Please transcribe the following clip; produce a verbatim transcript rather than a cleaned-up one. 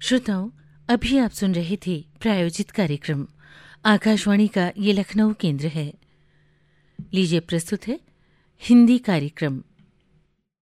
श्रोताओं, अभी आप सुन रहे थे प्रायोजित कार्यक्रम आकाशवाणी का ये लखनऊ केंद्र है। लीजिए प्रस्तुत है हिंदी कार्यक्रम